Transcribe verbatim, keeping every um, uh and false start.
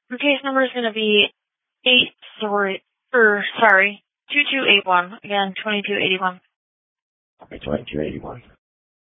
Your case number is going to be eight three, or sorry, two two eight one. Again, twenty two eighty one. Okay, twenty-two eighty-one.